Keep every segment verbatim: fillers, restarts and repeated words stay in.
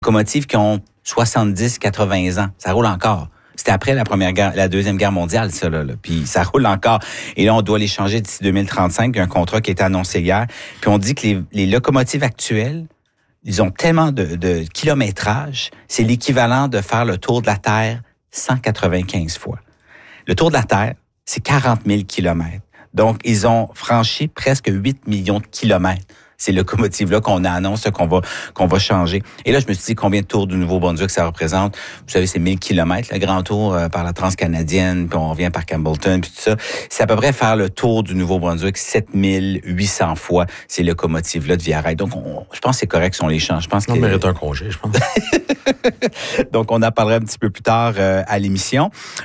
locomotives qui ont soixante-dix, quatre-vingts ans. Ça roule encore. C'était après la première guerre, la deuxième guerre mondiale, ça, là, là. Puis ça roule encore. Et là, on doit les changer d'ici deux mille trente-cinq. Il y a un contrat qui a été annoncé hier. Puis on dit que les, les locomotives actuelles, ils ont tellement de, de kilométrage, c'est l'équivalent de faire le tour de la Terre cent quatre-vingt-quinze fois. Le tour de la Terre, c'est quarante mille kilomètres. Donc, ils ont franchi presque huit millions de kilomètres. Ces locomotives-là qu'on annonce, qu'on va qu'on va changer. Et là, je me suis dit, combien de tours du Nouveau-Brunswick ça représente? Vous savez, c'est mille kilomètres, le grand tour euh, par la Transcanadienne, puis on revient par Campbellton, puis tout ça. C'est à peu près faire le tour du Nouveau-Brunswick sept mille huit cents fois, ces locomotives-là de Via Rail. Donc, on, je pense que c'est correct si on les change. Je pense on que... mérite un congé, je pense. Donc, on en parlera un petit peu plus tard euh, à l'émission.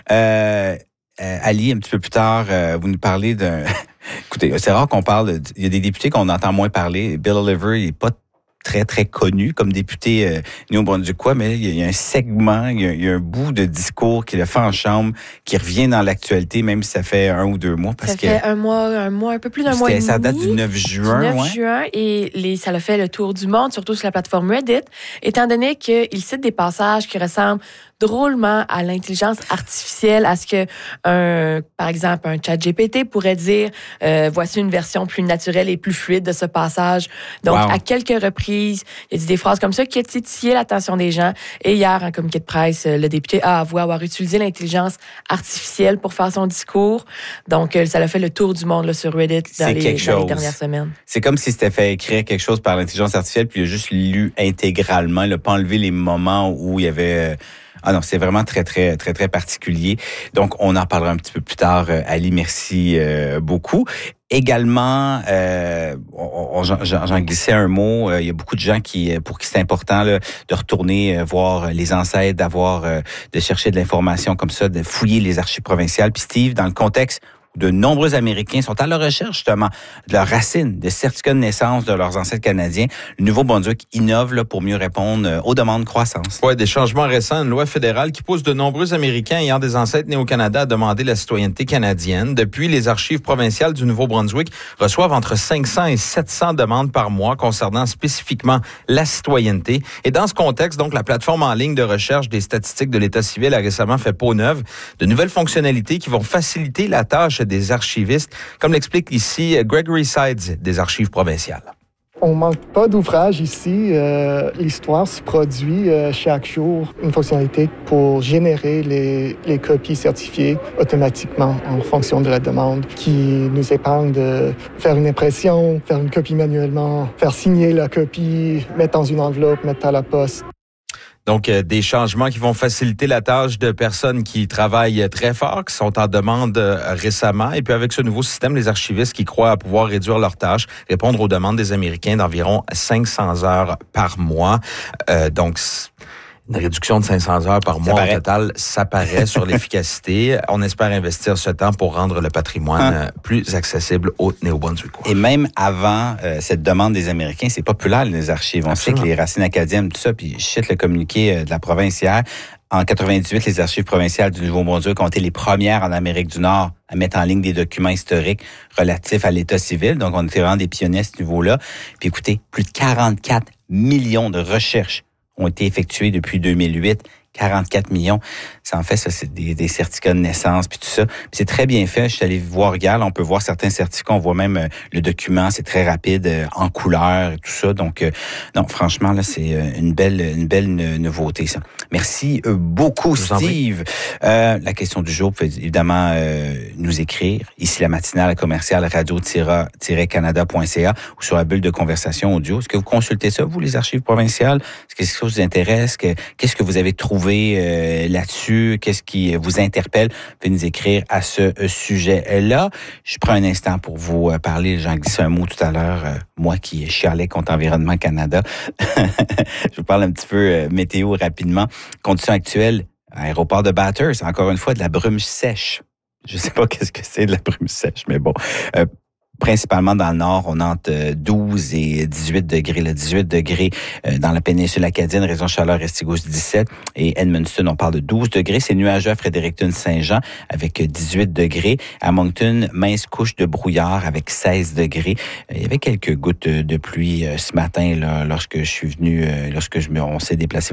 Euh, euh, Ali, un petit peu plus tard, euh, vous nous parlez d'un... Écoutez, c'est rare qu'on parle... De, il y a des députés qu'on entend moins parler. Bill Oliver, il n'est pas très, très connu comme député euh, néo-brunswickois, mais il y, a, il y a un segment, il y a, il y a un bout de discours qu'il a fait en chambre qui revient dans l'actualité, même si ça fait un ou deux mois. Parce ça que fait un mois, un mois, un peu plus d'un mois et demi. Ça date du neuf juin. Du neuf ouais. juin, et les, ça l'a fait le tour du monde, surtout sur la plateforme Reddit, étant donné qu'il cite des passages qui ressemblent drôlement à l'intelligence artificielle, à ce que, un, par exemple, un chat G P T pourrait dire euh, « Voici une version plus naturelle et plus fluide de ce passage ». Donc, wow. à quelques reprises, il a dit des phrases comme ça qui ont titillé l'attention des gens. Et hier, en communiqué de presse, le député a avoué avoir utilisé l'intelligence artificielle pour faire son discours. Donc, ça l'a fait le tour du monde là, sur Reddit dans, les, dans les dernières semaines. C'est comme si c'était fait écrire quelque chose par l'intelligence artificielle, puis il a juste lu intégralement. Il n'a pas enlevé les moments où il y avait... Ah non, c'est vraiment très, très, très, très particulier. Donc, on en parlera un petit peu plus tard. Ali, merci euh, beaucoup. Également, euh, on, on, j'en, j'en glissais un mot. Il y a beaucoup de gens qui, pour qui c'est important là, de retourner voir les ancêtres, d'avoir, de chercher de l'information comme ça, de fouiller les archives provinciales. Puis Steve, dans le contexte de nombreux Américains sont à la recherche, justement, de leurs racines, des certificats de naissance de leurs ancêtres canadiens. Le Nouveau-Brunswick innove là, pour mieux répondre aux demandes croissantes. Oui, des changements récents, une loi fédérale qui pousse de nombreux Américains ayant des ancêtres nés au Canada à demander la citoyenneté canadienne. Depuis, les archives provinciales du Nouveau-Brunswick reçoivent entre cinq cents et sept cents demandes par mois concernant spécifiquement la citoyenneté. Et dans ce contexte, donc, la plateforme en ligne de recherche des statistiques de l'État civil a récemment fait peau neuve de nouvelles fonctionnalités qui vont faciliter la tâche des archivistes, comme l'explique ici Gregory Sides des Archives provinciales. On manque pas d'ouvrage ici. Euh, l'histoire se produit euh, chaque jour. Une fonctionnalité pour générer les, les copies certifiées automatiquement en fonction de la demande, qui nous épargne de faire une impression, faire une copie manuellement, faire signer la copie, mettre dans une enveloppe, mettre à la poste. Donc, euh, des changements qui vont faciliter la tâche de personnes qui travaillent très fort, qui sont en demande euh, récemment. Et puis, avec ce nouveau système, les archivistes qui croient à pouvoir réduire leurs tâches, répondre aux demandes des Américains d'environ cinq cents heures par mois. Euh, donc, une réduction de cinq cents heures par mois au total, ça paraît sur l'efficacité. On espère investir ce temps pour rendre le patrimoine hein? plus accessible aux Néo-Brunswickois. Et même avant euh, cette demande des Américains, c'est populaire les archives. On Absolument. Sait que les racines acadiennes, tout ça, puis je cite le communiqué de la province hier. En quatre-vingt-dix-huit, les archives provinciales du Nouveau-Brunswick ont été les premières en Amérique du Nord à mettre en ligne des documents historiques relatifs à l'État civil. Donc, on était vraiment des pionniers à ce niveau-là. Puis écoutez, plus de quarante-quatre millions de recherches ont été effectués depuis deux mille huit, quarante-quatre millions. Ça en fait, ça, c'est des, des certificats de naissance, puis tout ça. Puis c'est très bien fait. Je suis allé voir, regarde, on peut voir certains certificats, on voit même euh, le document, c'est très rapide, euh, en couleur et tout ça. Donc, euh, non, franchement, là, c'est euh, une belle une belle ne- nouveauté, ça. Merci euh, beaucoup, Steve. Euh, la question du jour, vous pouvez évidemment euh, nous écrire, ici la matinale commerciale radio-canada point c a ou sur la bulle de conversation audio. Est-ce que vous consultez ça, vous, les archives provinciales? Est-ce que quelque chose vous intéresse? Que, qu'est-ce que vous avez trouvé euh, là-dessus? Qu'est-ce qui vous interpelle? Vous pouvez nous écrire à ce sujet-là. Je prends un instant pour vous parler. J'en glissais un mot tout à l'heure. Euh, moi qui chialais contre Environnement Canada. Je vous parle un petit peu euh, météo rapidement. Conditions actuelles, aéroport de Bathurst, encore une fois, de la brume sèche. Je sais pas qu'est-ce que c'est de la brume sèche, mais bon. Euh, Principalement dans le nord, on entre douze et dix-huit degrés. Le dix-huit degrés dans la péninsule acadienne, région Chaleur-Restigouche dix-sept. Et Edmundston, on parle de douze degrés. C'est nuageux à Fredericton-Saint-Jean avec dix-huit degrés. À Moncton, mince couche de brouillard avec seize degrés. Il y avait quelques gouttes de pluie ce matin là, lorsque je suis venu, lorsque je me, on s'est déplacé